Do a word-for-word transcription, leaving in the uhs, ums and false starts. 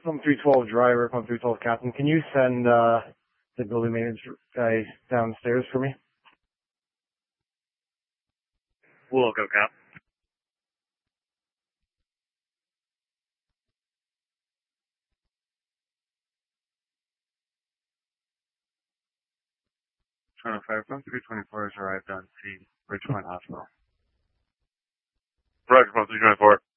Pump three twelve driver, Pump three twelve captain. Can you send uh, the building maintenance guy downstairs for me? We'll go, Cap. twenty-five, Pump three twenty-four has arrived on scene, Ridgepoint Hospital. Roger, Pump three twenty-four.